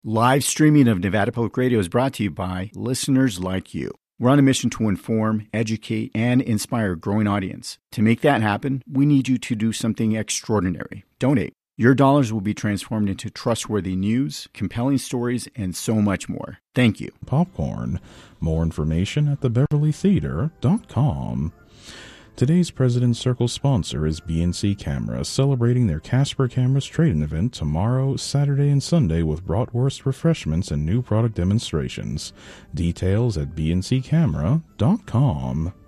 Live streaming of Nevada Public Radio is brought to you by listeners like you. We're on a mission to inform, educate, and inspire a growing audience. To make that happen, we need you to do something extraordinary. Donate. Your dollars will be transformed into trustworthy news, compelling stories, and so much more. Thank you. Popcorn. More information at thebeverlytheater.com. Today's President's Circle sponsor is BNC Camera, celebrating their Casper Cameras trade-in event tomorrow, Saturday, and Sunday with bratwurst refreshments and new product demonstrations. Details at bnccamera.com.